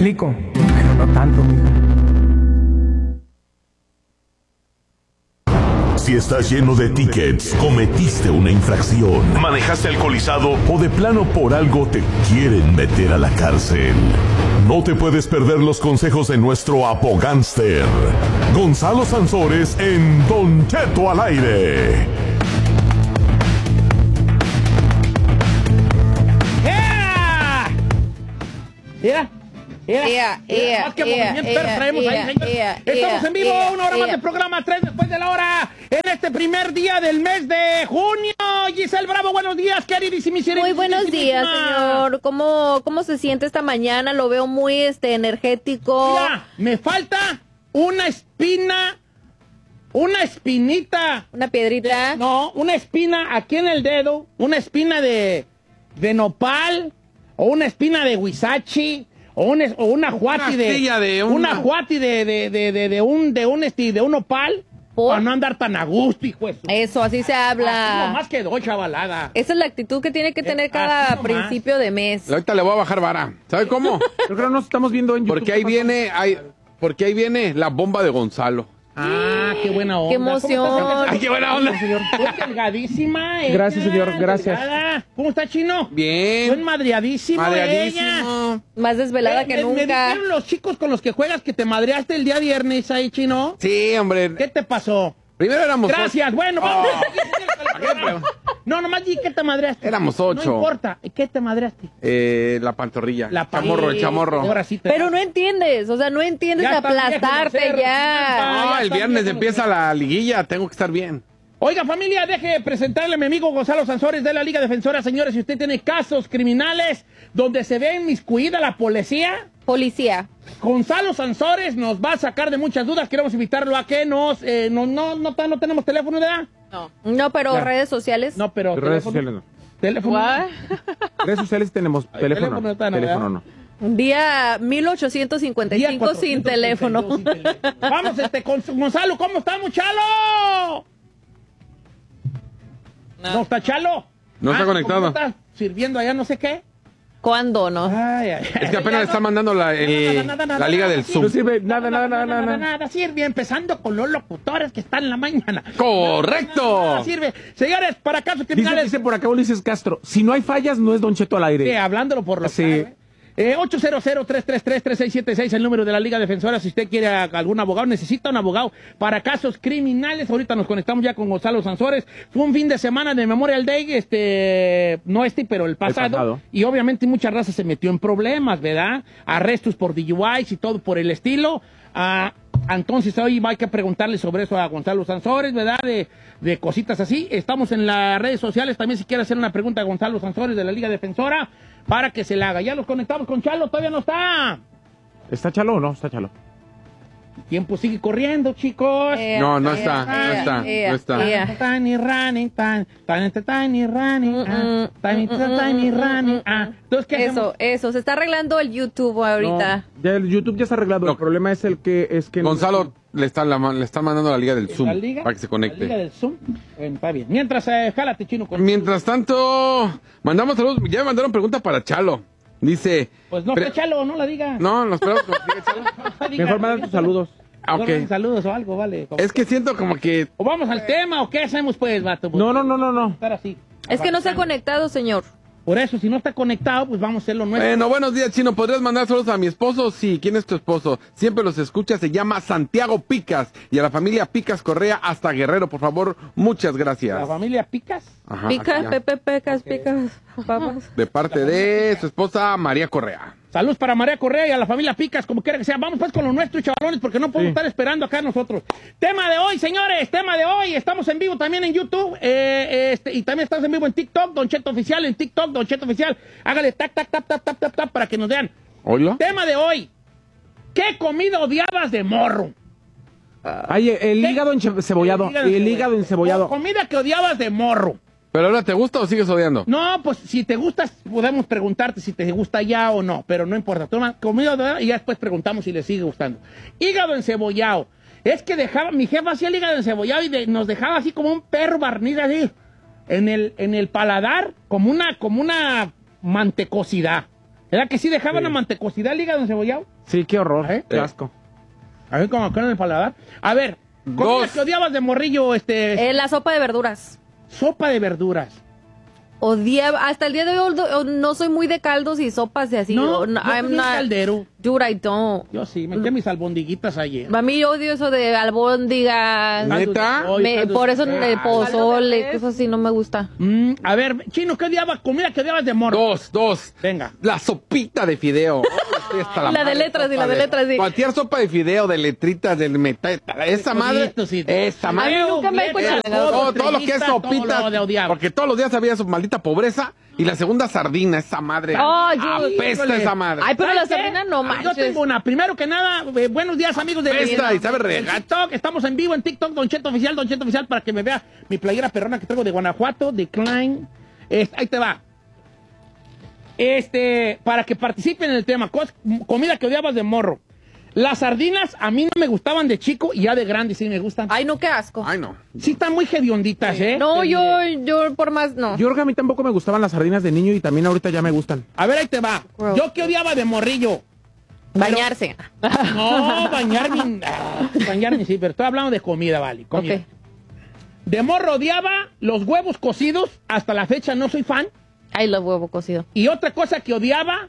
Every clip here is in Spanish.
bélico, pero no tanto, mijo. Si estás lleno de tickets, cometiste una infracción, manejaste alcoholizado o de plano por algo te quieren meter a la cárcel, no te puedes perder los consejos de nuestro abogánster, Gonzalo Sansores, en Don Cheto al aire. Más que movimiento traemos ahí, señor. Estamos en vivo, una hora más de programa, 3 después de la hora, en este primer día del mes de junio. Giselle Bravo, buenos días, queridísimos. Muy buenos días, señor. ¿Cómo se siente esta mañana? Lo veo muy energético. Mira, me falta una espinita. Una piedrita. No, una espina aquí en el dedo, una espina de nopal, o una espina de huizachi, o una ajuati de un nopal, para no andar tan a gusto, hijo de su... Eso, así se habla. No más quedó, chavalada. Esa es la actitud que tiene que tener cada principio de mes. Ahorita le voy a bajar vara. ¿Sabe cómo? Yo creo que nos estamos viendo en YouTube. Porque ahí viene la bomba de Gonzalo. Ah, qué buena onda. ¡Qué emoción! ¡Ay, qué buena onda! Señor, estoy delgadísima. Gracias, señor, gracias. Delgada. ¿Cómo está, Chino? Bien. Estoy madreadísima ella. Más desvelada que Me nunca. dijeron los chicos con los que juegas que te madreaste el día viernes ahí, Chino. Sí, hombre. ¿Qué te pasó? Primero éramos Gracias, bueno, vamos. No, nomás di que te madreaste. Éramos 8. No importa. ¿Qué te madreaste? La pantorrilla. El chamorro. Ahora sí Pero no entiendes, o sea, no entiendes Ya aplastarte está viejo, ya. No, el está viernes bien, empieza la liguilla, tengo que estar bien. Oiga, familia, deje presentarle a mi amigo Gonzalo Sansores de la Liga Defensora. Señores, si usted tiene casos criminales donde se ve inmiscuida la policía, Gonzalo Sansores nos va a sacar de muchas dudas. Queremos invitarlo a que no tenemos teléfono, ¿verdad? No, pero redes sociales. No, pero Redes sociales no. teléfono. Redes sociales tenemos, teléfono no. Día 1855 sin teléfono. Vamos, Gonzalo, ¿cómo estamos, Chalo? No está Chalo. No está conectado. ¿Cómo está sirviendo allá no sé qué? ¿Cuándo no? Es que apenas le está mandando la Liga del Zoom. No sirve nada. Sirve, empezando con los locutores que están en la mañana. ¡Correcto! Nada sirve. Señores, para casos criminales. Dice por acá Ulises Castro, si no hay fallas, no es Don Cheto al aire. Hablándolo por lo Sí. 800-333-3676, el número de la Liga Defensora. Si usted quiere algún abogado, necesita un abogado para casos criminales. Ahorita nos conectamos ya con Gonzalo Sansores. Fue un fin de semana de Memorial Day, pero el pasado. Y obviamente mucha raza se metió en problemas, ¿verdad? Arrestos por DUIs y todo por el estilo. Entonces hoy hay que preguntarle sobre eso a Gonzalo Sansores, ¿verdad? De cositas así. Estamos en las redes sociales. También si quiere hacer una pregunta a Gonzalo Sansores de la Liga Defensora, para que se la haga. Ya los conectamos con Chalo, todavía no está. ¿Está Chalo o no? Está Chalo. El tiempo sigue corriendo, chicos. No está. Tiny running. Entonces, ¿qué hacemos? Eso, se está arreglando el YouTube ahorita. No, ya el YouTube ya está arreglado. El problema es que Gonzalo le está mandando la Liga del Zoom para que se La conecte. Liga del Zoom. Está bien. Mientras, jálate, Chino. Mientras tanto, mandamos saludos. Ya me mandaron preguntas para Chalo. Dice... Pues no, que Chalo, no la diga. No, nos esperamos que diga Chalo. Mejor mandan tus saludos. Ok. Saludos o algo, vale. Es que siento como que... O vamos al tema, o qué hacemos, pues, vato. No. Estar así. Es que no se ha conectado, señor. Por eso, si no está conectado, pues vamos a hacerlo nuestro. Bueno, buenos días, Chino. ¿Podrías mandar saludos a mi esposo? Sí. ¿Quién es tu esposo? Siempre los escucha. Se llama Santiago Picas. Y a la familia Picas Correa hasta Guerrero, por favor. Muchas gracias. ¿La familia Picas? Ajá, Picas, aquí ya. Picas, papas. De parte de su esposa, María Correa. Saludos para María Correa y a la familia Picas, como quiera que sea. Vamos pues con lo nuestro, chavalones, porque no podemos estar esperando acá nosotros. Tema de hoy, señores, tema de hoy. Estamos en vivo también en YouTube y también estamos en vivo en TikTok, Don Cheto Oficial, en TikTok, Don Cheto Oficial. Hágale tap para que nos vean. ¿Oílo? Tema de hoy. ¿Qué comida odiabas de morro? El hígado encebollado. El hígado encebollado. Comida que odiabas de morro. ¿Pero ahora te gusta o sigues odiando? No, pues si te gusta, podemos preguntarte si te gusta ya o no, pero no importa. Toma comida y ya después preguntamos si le sigue gustando. Hígado encebollado. Es que mi jefa hacía el hígado encebollado y nos dejaba así como un perro barniz así en el paladar, como una mantecosidad. ¿Era que sí dejaban la mantecosidad el hígado encebollado? Sí, qué horror, qué asco. A ver, como con el paladar. A ver, ¿cómo que odiabas de morrillo, La sopa de verduras. sopa de verduras? Odiaba, hasta el día de hoy no soy muy de caldos y sopas y así. No, I'm yo soy un caldero. Dude, I don't. Yo sí, me eché mis albondiguitas ayer. A mí odio eso de albóndigas. ¿Neta? Por eso pozole, cosas así no me gusta. A ver, Chino, ¿qué odiabas? Comida que odiabas de morro. Dos. Venga. La sopita de fideo. Estoy hasta La de madre, letras, sopa y la de letras, sí. Cualquier sopa de fideo, de letritas, del metal. Esa madre. Sí. Esa madre. A mí nunca me he Letras, cuestionado. Todo lo que es sopita. todo lo de odiar. Porque todos los días había su maldita pobreza. Y la segunda sardina, esa madre. Oh, yo- apesta Híjole. esa madre. Ay, pero la ¿Sabes qué? sardina no Yo manches. tengo una. Primero que nada, buenos días, amigos de Apesta y sabe en regacho. TikTok. Estamos en vivo en TikTok, Don Cheto Oficial, para que me vea mi playera perrona que traigo de Guanajuato, de Klein. Ahí te va. Para que participen en el tema. Comida que odiabas de morro. Las sardinas a mí no me gustaban de chico y ya de grande sí me gustan. Ay, no, qué asco. Ay, no. Sí están muy hedionditas, ¿eh? No, yo por más no. Yo creo que a mí tampoco me gustaban las sardinas de niño y también ahorita ya me gustan. A ver, ahí te va. Gross. Yo que odiaba de morrillo. Bañarse. No, bañarme sí, pero estoy hablando de comida, vale. Comida. Ok. De morro odiaba los huevos cocidos, hasta la fecha no soy fan. Ay, los huevos cocidos. Y otra cosa que odiaba,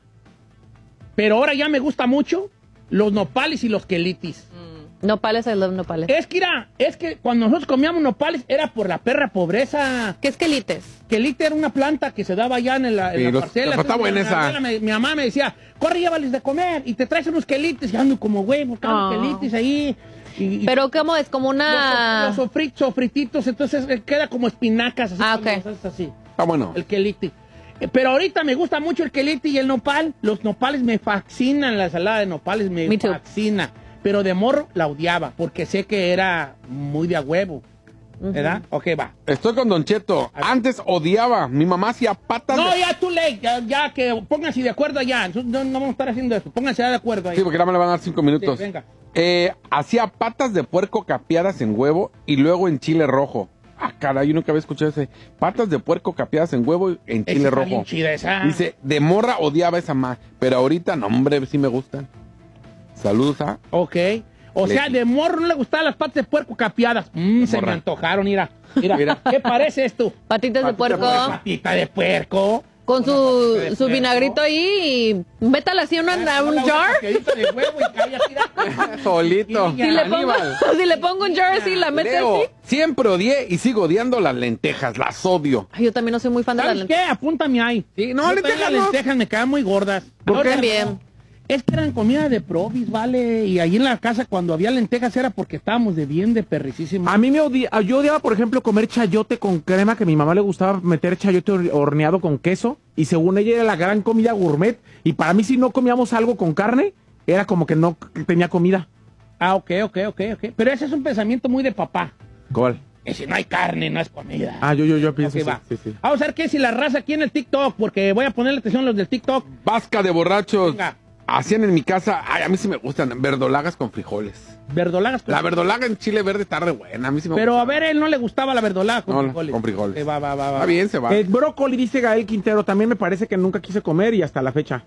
pero ahora ya me gusta mucho, los nopales y los quelitis. Nopales, I love nopales. Es que cuando nosotros comíamos nopales era por la perra pobreza. ¿Qué es quelites? Quelite era una planta que se daba allá en la parcela. está buena esa. Mi mamá me decía, corre, llévales de comer y te traes unos quelites. Y ando como güey, buscando quelites ahí. Pero ¿cómo es? Como una... Los sofrititos, entonces queda como espinacas. Así, Ok. cuando los haces así, Está bueno. el quelite. Pero ahorita me gusta mucho el quelite y el nopal. Los nopales me fascinan, la ensalada de nopales me Me too. fascina. Pero de morro la odiaba porque sé que era muy de a huevo. ¿Verdad? Ok, va. Estoy con Don Cheto. Antes odiaba. Mi mamá hacía patas No, de... ya too late, ya que pónganse de acuerdo allá. No vamos a estar haciendo eso. Pónganse de acuerdo ahí. Sí, porque ahora me le van a dar 5 minutos. Sí, venga. Hacía patas de puerco capeadas en huevo y luego en chile rojo. Ah, caray, yo nunca había escuchado ese. Patas de puerco capeadas en huevo y en chile Está rojo. bien chida esa. Dice, de morra odiaba esa más, pero ahorita, no, hombre, sí me gustan. Saludos a... Ok. O sea, de morro no le gustaban las patas de puerco capeadas. Se me morra. antojaron, mira. ¿Qué parece esto? Patitas de puerco. Patita de puerco. Con Patita de su puerco. vinagrito ahí y métala así en un jar. Una de huevo y cae así, Solito. Sí, Si le, Aníbal. si le pongo un jar así, la metes Leo, así. siempre odié y sigo odiando las lentejas, las odio. Ay, yo también no soy muy fan de las ¿Sabes qué? lentejas. Apúntame ahí. Sí, no, Yo lentejas también no. las lentejas me quedan muy gordas. ¿Por qué? También. Es que eran comida de provis, ¿vale? Y ahí en la casa cuando había lentejas era porque estábamos de bien de perricísimo. A mí yo odiaba, por ejemplo, comer chayote con crema, que a mi mamá le gustaba meter chayote horneado con queso, y según ella era la gran comida gourmet, y para mí si no comíamos algo con carne, era como que no tenía comida. Ah, ok. Pero ese es un pensamiento muy de papá. ¿Cuál? Que si no hay carne, no es comida. Ah, yo pienso Ok, va. sí. Vamos a ver qué si la raza aquí en el TikTok, porque voy a ponerle atención a los del TikTok. Vasca de borrachos. Venga. Hacían en mi casa, ay, a mí sí me gustan, verdolagas con frijoles. Verdolagas con... La verdolaga en chile verde está re buena, a mí sí me Pero gusta. a ver, él no le gustaba la verdolaga con No, frijoles. con frijoles. Va. Está bien, se va. El brócoli, dice Gael Quintero, también me parece que nunca quise comer y hasta la fecha.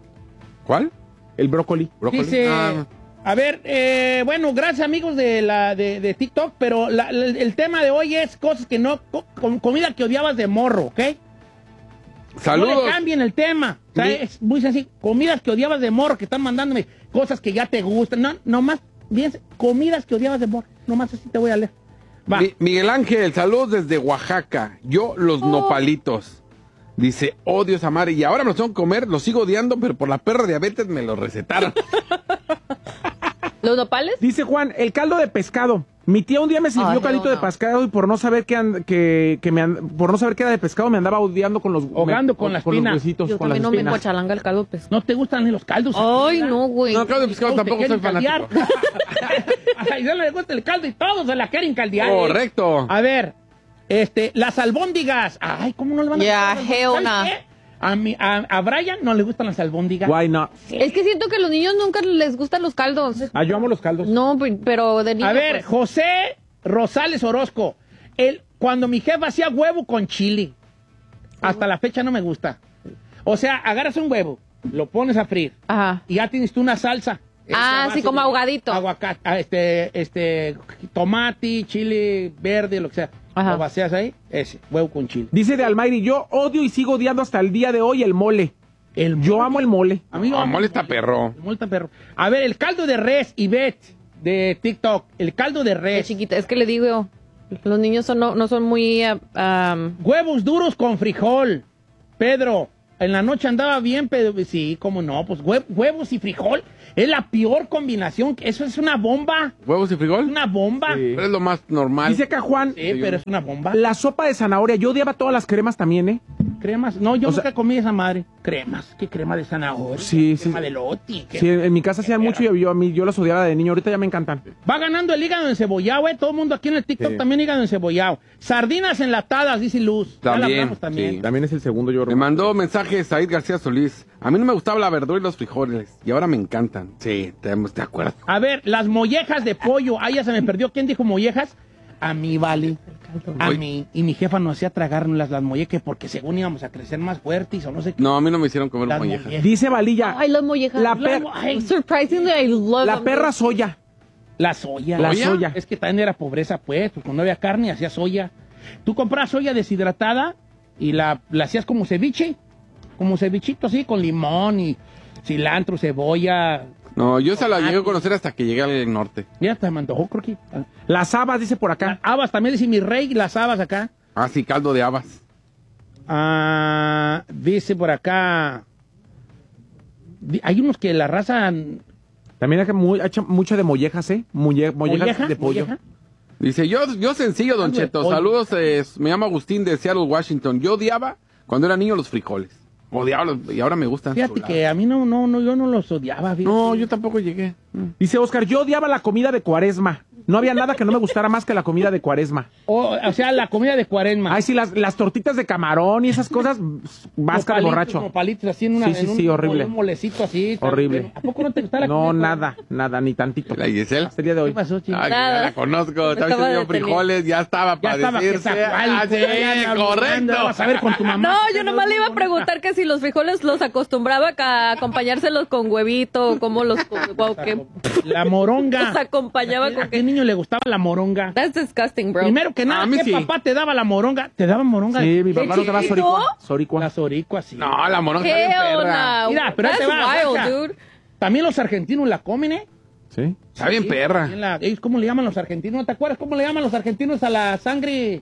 ¿Cuál? El brócoli. ¿Brócoli? Dice, Ah, a ver, bueno, gracias amigos de TikTok, pero el tema de hoy es cosas que no, comida que odiabas de morro, ¿ok? saludos. No le cambien el tema, o sea, es muy sencillo, comidas que odiabas de morro, que están mandándome cosas que ya te gustan, no, nomás, bien, comidas que odiabas de morro, nomás así te voy a leer. Va. Miguel Ángel, saludos desde Oaxaca. Yo los nopalitos. Dice, odio esa madre. Y ahora me los tengo que comer, los sigo odiando, pero por la perra diabetes me los recetaron. ¿Los nopales? Dice Juan, el caldo de pescado. Mi tía un día me sirvió Ay, caldito no. de pescado y por no saber por no saber que era de pescado me andaba odiando con los Ahogando con la espina. los huesitos, Yo con las también no me espinas. encuachalanga el caldo de pescado. ¿No te gustan ni los caldos? Ay, no, güey. No, claro, de pescado tampoco soy fanático. A Isabel le gusta el caldo y todos se la quieren caldear. Correcto. A ver, las albóndigas. Ay, ¿cómo no le van a Ya, gustar las hell albóndigas? no. ¿Sabes qué? A Brian no le gustan las albóndigas. Why not? Es que siento que a los niños nunca les gustan los caldos. Ah, yo amo los caldos. No, pero de niño. A ver, pues. José Rosales Orozco. Cuando mi jefa hacía huevo con chile, hasta la fecha no me gusta. O sea, agarras un huevo, lo pones a freír. Ajá. Y ya tienes tú una salsa. Ah, sí, como ahogadito. Aguacate, tomate, chile verde, lo que sea. Ajá. Lo vacías ahí, ese, huevo con chile. Dice de Almayri, yo odio y sigo odiando hasta el día de hoy el mole. Yo amo el mole. A mí No, mole está perro. El mole está perro. A ver, el caldo de res, Ivette, de TikTok. El caldo de Es res. chiquita, es que le digo, los niños no son muy... Huevos duros con frijol. Pedro, en la noche andaba bien, pero sí, cómo no, pues huevos y frijol es la peor combinación. Eso es una bomba. ¿Huevos y frijol? Una bomba. Sí. Pero es lo más normal. Dice acá Juan, Sí, pero es una bomba. la sopa de zanahoria, yo odiaba todas las cremas también, ¿eh? Cremas. No, yo O nunca sea- comí esa madre. Cremas. ¿Qué crema de zanahoria? Sí, Crema sí. de loti. Sí, en mi casa hacían mucho y yo las odiaba de niño, ahorita ya me encantan. Va ganando el hígado encebollado, Todo el mundo aquí en el TikTok Sí. también hígado encebollado. Sardinas enlatadas, dice Luz. Ya la También, hablamos también. sí. También es el segundo yo. Me mandó mensaje Said García Solís. A mí no me gustaba la verdura y los frijoles. Y ahora me encantan. Sí, te acuerdas. A ver, las mollejas de pollo. Ah, ya se me perdió. ¿Quién dijo mollejas? A mí, vale. A Oye. mí. Y mi jefa nos hacía tragarnos las mollejas porque según íbamos a crecer más fuertes o no sé qué. No, a mí no me hicieron comer Las mollejas. mollejas. Dice Valilla, I love mollejas. La per- Ay, Surprisingly, I love la them. perra soya. La soya. La ¿Soya? soya. Es que también era pobreza, pues cuando no había carne, hacía soya. Tú comprabas soya deshidratada y la hacías como ceviche. Como cevichito así, con limón y cilantro, cebolla. No, yo se la llegué a conocer hasta que llegué al norte. Mira, te me antojó, creo que. Las habas, dice por acá. Habas, también dice mi rey, las habas acá. Ah, sí, caldo de habas. Ah, dice por acá. Hay unos que la raza. También hay mucha de mollejas, ¿eh? Mollejas ¿Molleja? de pollo. ¿Molleja? Dice, yo sencillo, Don Caldo de Cheto. pollo. Saludos, me llamo Agustín de Seattle, Washington. Yo odiaba cuando era niño los frijoles. Odiaba y ahora me gustan. Fíjate que a mí no, yo no los odiaba. Fíjate. No, yo tampoco llegué. Dice Oscar, yo odiaba la comida de Cuaresma. No había nada que no me gustara más que la comida de Cuaresma. O sea, la comida de Cuaresma. Ay, sí, las tortitas de camarón y esas cosas, vasca de Como borracho. Como palitos así en una. Sí, sí, en un, sí, horrible. Un molecito así. Horrible. ¿A poco no te gusta la No, comida? nada, ni tantito. ¿La Giselle? Hasta el día de ¿Qué hoy. pasó, chico? Ah, que ya Nada. la conozco. Me Estaba estaba diciendo frijoles, ya estaba Ya para estaba que decirse. está Ah, cual, sí, correcto. Vas a ver con tu mamá. No, yo nomás le iba a preguntar que si los frijoles los acostumbraba a acompañárselos con huevito, o cómo los o qué La moronga. los acompañaba ¿A con qué qué. niño le gustaba la moronga? That's disgusting, bro. Primero que nada, A mí ¿qué sí. papá te daba la moronga? ¿Te daba moronga? Sí, mi papá nos daba chiquito? soricua. Soricua. La soricua, sí. No, la moronga está bien Hell perra. no. Mira, pero ahí That's te va, wild, guacha. dude. También los argentinos la comen, ¿eh? Sí. Está bien Sí, perra. también ellos, ¿cómo le llaman los argentinos? ¿No te acuerdas cómo le llaman los argentinos a la sangre?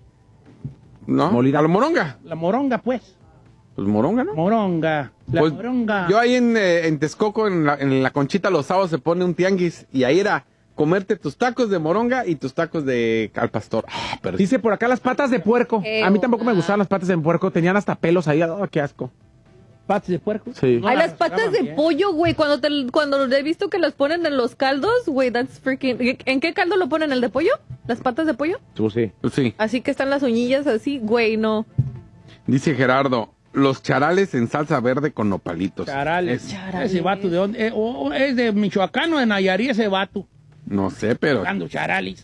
¿No? Molida. ¿A la moronga? La moronga, pues. Pues moronga, ¿no? Moronga. La Pues, moronga. yo ahí en Texcoco, en la Conchita, los sábados se pone un tianguis y ahí era comerte tus tacos de moronga y tus tacos de al pastor. Ah, pero Dice por acá las patas de puerco. A mí tampoco me gustaban las patas de puerco. Tenían hasta pelos ahí. Oh, qué asco. Patas de puerco. Sí. No, Ay, las las patas sacaban de bien. pollo, güey, cuando he visto que las ponen en los caldos, güey, that's freaking... ¿En qué caldo lo ponen, el de pollo? ¿Las patas de pollo? Tú sí. Pues sí. Así que están las uñillas así, güey, no. Dice Gerardo, los charales en salsa verde con nopalitos. Charales. Charales. Ese vato de dónde? ¿Es de Michoacán o de Nayarit ese vato? No sé, pero Tocando charales.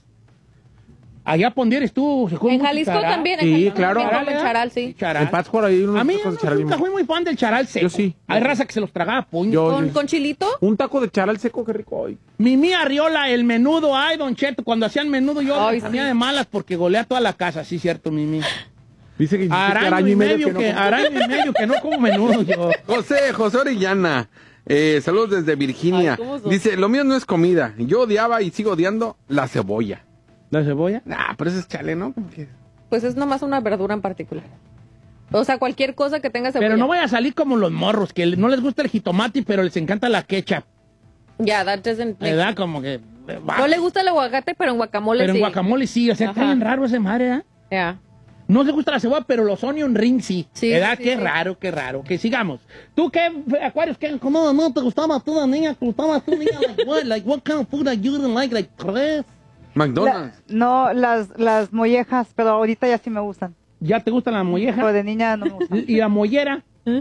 Allá pondieres tú. se come En mucho Jalisco charal. también, Sí, en Jalisco claro. también comen charal, sí. Charal. En Pátzcuaro hay unos A mí tacos de charal nunca bien fui muy fan del charal seco. Yo sí. Hay raza que se los tragaba a puño. Yo- ¿Con chilito? Un taco de charal seco, qué rico. Ay. Mimi Arriola, el menudo. Ay, Don Cheto, cuando hacían menudo yo Ay, me ponía sí. de malas porque golea toda la casa. Sí, cierto, Mimi. Dice que Araño y medio que, no. araño y medio que no como menudo yo. José Orellana, saludos desde Virginia. Ay, ¿cómo son? Dice, lo mío no es comida. Yo odiaba y sigo odiando la cebolla. ¿La cebolla? Ah, pero eso es chale, ¿no? Pues es nomás una verdura en particular. O sea, cualquier cosa que tenga cebolla. Pero no voy a salir como los morros, que no les gusta el jitomate, pero les encanta la ketchup. Ya, that doesn't make ¿Verdad? sense. Como que... No le gusta el aguacate, pero en guacamole Pero sí. en guacamole sí, o sea, está Ajá. bien raro ese madre, ¿eh? Ya. No le gusta la cebolla, pero los onion rings sí. Sí, ¿Verdad? sí, Qué sí. raro, qué raro. Que sigamos. ¿Tú qué, Acuarios, qué, cómo no te gustaba tú, niña? ¿Te gustaba tú, niña? Like what kind of food that you didn't like? Like, tres. McDonald's. No, las mollejas, pero ahorita ya sí me gustan. ¿Ya te gusta la Pero molleja? de niña no me gustan. ¿Y la mollera?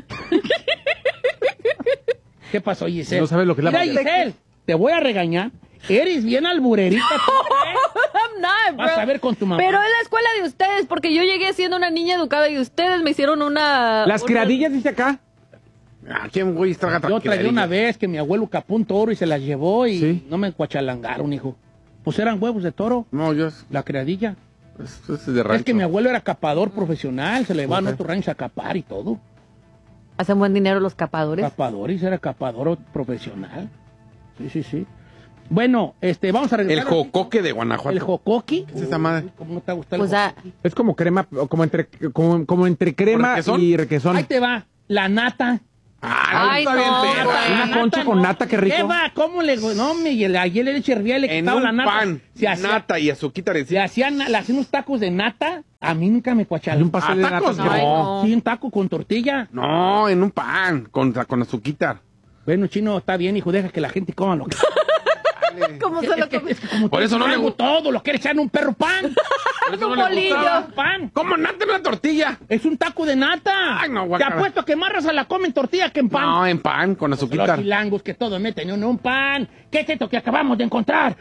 ¿Qué pasó, Giselle? No sabes lo que es la Mira, mollera. Giselle, te voy a regañar. Eres bien alburerita. tú, ¿eh? I'm not, bro. Vas a ver con tu mamá. Pero es la escuela de ustedes, porque yo llegué siendo una niña educada y ustedes me hicieron una... Las una- criadillas, dice acá. ¿Quién, güey, traga Yo traía una vez que mi abuelo capó un toro y se las llevó y Sí. no me encuachalangaron, hijo. Pues eran huevos de toro, No, yo... la criadilla. Eso es de rancho. Es que mi abuelo era capador profesional, se le llevaban a otros ranchos a capar y todo. Hacen buen dinero los capadores. Capadores, era capador profesional. Sí. Bueno, vamos a El regresar. jocoque de Guanajuato. El jocoqui. ¿Qué es esa madre? ¿Cómo no te gusta el O sea, jocoqui? Es como crema, como entre crema ¿Requesón? y requesón. Ahí te va, la nata. Ay, está bien no, perra. güey. Una concha con nata, qué rico. ¿Qué va? ¿Cómo le...? No, ayer le hervía y le En quitaba la un nata. pan, Se hacía, nata y azuquita le encima. hacían unos tacos de nata. A mí nunca me Hay cuacharon. un pastel de tacos, nata. Ay, no. Sí, un taco con tortilla. No, en un pan, con azuquita. Bueno, Chino, está bien, hijo, deja que la gente coma lo que... ¿Cómo se lo come? Es que como Por eso no le hago gusta. todo, lo quiere echar en un perro pan. Por eso Un no le bolillo. gustaba. Pan. ¿Cómo nata en una tortilla? Es un taco de nata. Ay, no, Te guácala. apuesto que más raza la come en tortilla que en pan. No, en pan, con Los azuquita. chilangos que todo meten en un pan. ¿Qué es esto que acabamos de encontrar?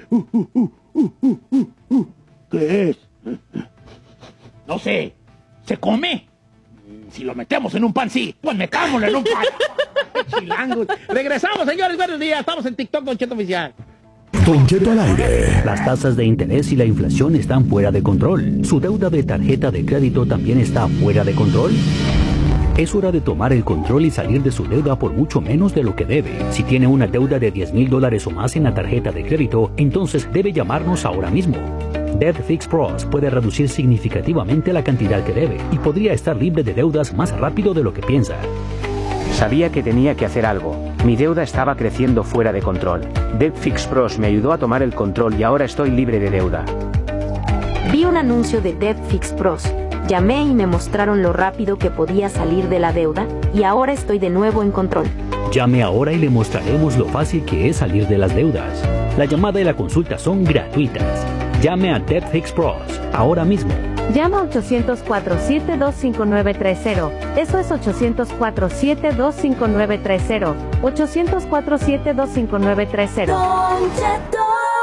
¿Qué es? No sé. ¿Se come? Si lo metemos en un pan, sí. Pues metámoslo en un pan. Chilangos. Regresamos, señores. Buenos días. Estamos en TikTok, Don Cheto Oficial. Don Cheto al aire. Las tasas de interés y la inflación están fuera de control. ¿Su deuda de tarjeta de crédito también está fuera de control? Es hora de tomar el control y salir de su deuda por mucho menos de lo que debe. Si tiene una deuda de $10,000 o más en la tarjeta de crédito, entonces debe llamarnos ahora mismo. Debt Fix Pros puede reducir significativamente la cantidad que debe y podría estar libre de deudas más rápido de lo que piensa. Sabía que tenía que hacer algo. Mi deuda estaba creciendo fuera de control. Debt Fix Pros me ayudó a tomar el control y ahora estoy libre de deuda. Vi un anuncio de Debt Fix Pros. Llamé y me mostraron lo rápido que podía salir de la deuda y ahora estoy de nuevo en control. Llame ahora y le mostraremos lo fácil que es salir de las deudas. La llamada y la consulta son gratuitas. Llame a Debt Fix Pros ahora mismo. Llama 800-472-5930. Eso es 800-472-5930. 800-472-5930.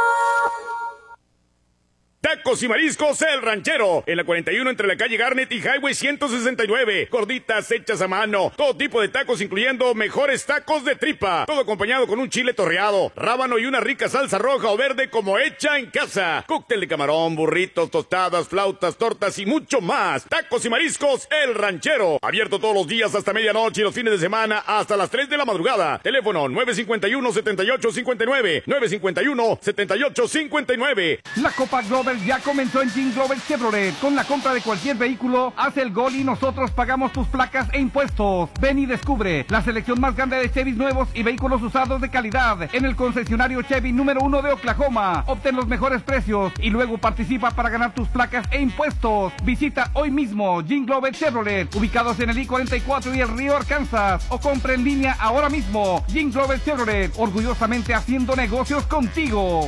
Tacos y mariscos El Ranchero, en la 41 entre la calle Garnet y Highway 169. Gorditas hechas a mano, todo tipo de tacos incluyendo mejores tacos de tripa, todo acompañado con un chile torreado, rábano y una rica salsa roja o verde como hecha en casa. Cóctel de camarón, burritos, tostadas, flautas, tortas y mucho más. Tacos y mariscos El Ranchero, abierto todos los días hasta medianoche y los fines de semana hasta las 3 de la madrugada. Teléfono 951-7859, 951-7859. La Copa Glover ya comenzó en Jean Glover Chevrolet. Con la compra de cualquier vehículo, haz el gol y nosotros pagamos tus placas e impuestos. Ven y descubre la selección más grande de Chevys nuevos y vehículos usados de calidad en el concesionario Chevy número 1 de Oklahoma. Obtén los mejores precios y luego participa para ganar tus placas e impuestos. Visita hoy mismo Jean Glover Chevrolet, ubicados en el I-44 y el Río Arkansas, o compra en línea ahora mismo. Jean Glover Chevrolet, orgullosamente haciendo negocios contigo.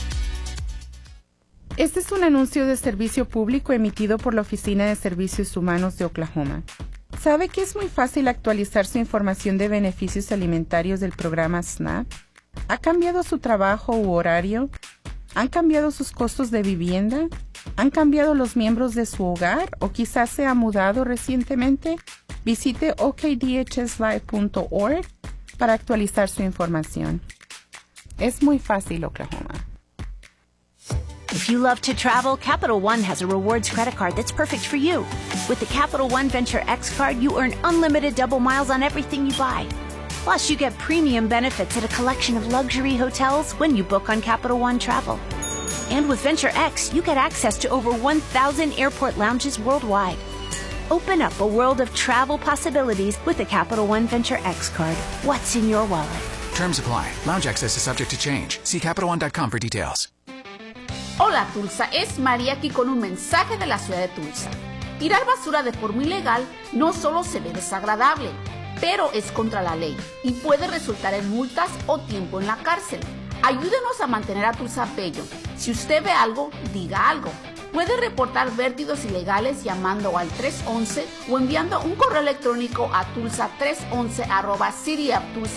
Este es un anuncio de servicio público emitido por la Oficina de Servicios Humanos de Oklahoma. ¿Sabe que es muy fácil actualizar su información de beneficios alimentarios del programa SNAP? ¿Ha cambiado su trabajo u horario? ¿Han cambiado sus costos de vivienda? ¿Han cambiado los miembros de su hogar o quizás se ha mudado recientemente? Visite okdhslive.org para actualizar su información. Es muy fácil, Oklahoma. If you love to travel, Capital One has a rewards credit card that's perfect for you. With the Capital One Venture X card, you earn unlimited double miles on everything you buy. Plus, you get premium benefits at a collection of luxury hotels when you book on Capital One Travel. And with Venture X, you get access to over 1,000 airport lounges worldwide. Open up a world of travel possibilities with the Capital One Venture X card. What's in your wallet? Terms apply. Lounge access is subject to change. See CapitalOne.com for details. Hola Tulsa, es María aquí con un mensaje de la ciudad de Tulsa. Tirar basura de forma ilegal no solo se ve desagradable, pero es contra la ley y puede resultar en multas o tiempo en la cárcel. Ayúdenos a mantener a Tulsa bello. Si usted ve algo, diga algo. Puede reportar vertidos ilegales llamando al 311 o enviando un correo electrónico a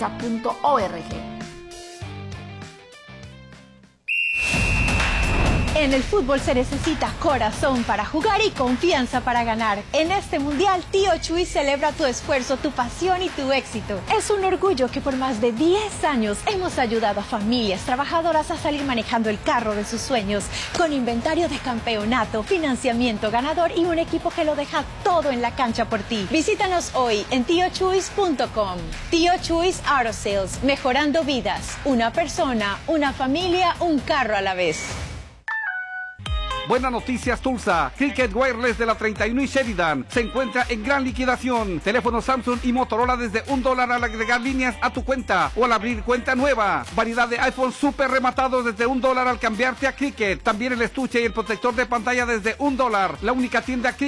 tulsa311@cityofTulsa.org. En el fútbol se necesita corazón para jugar y confianza para ganar. En este mundial, Tío Chuy celebra tu esfuerzo, tu pasión y tu éxito. Es un orgullo que por más de 10 años hemos ayudado a familias trabajadoras a salir manejando el carro de sus sueños, con inventario de campeonato, financiamiento ganador y un equipo que lo deja todo en la cancha por ti. Visítanos hoy en tiochuys.com. Tío Chuys Auto Sales, mejorando vidas. Una persona, una familia, un carro a la vez. Buenas noticias, Tulsa. Cricket Wireless de la 31 y Sheridan se encuentra en gran liquidación. Teléfonos Samsung y Motorola desde $1 al agregar líneas a tu cuenta o al abrir cuenta nueva. Variedad de iPhone super rematados desde $1 al cambiarte a Cricket. También el estuche y el protector de pantalla desde $1. La única tienda Cricket